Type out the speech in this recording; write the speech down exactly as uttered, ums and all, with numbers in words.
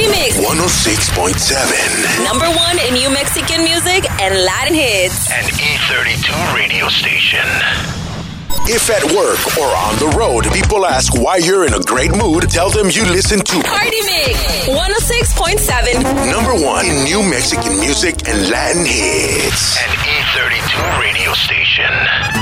Mix one oh six point seven. Number one in New Mexican music and Latin hits. An E thirty-two radio station. If at work or on the road, people ask why you're in a great mood, tell them you listen to Party Mix one oh six point seven. Number one in New Mexican music and Latin hits. An E thirty-two radio station.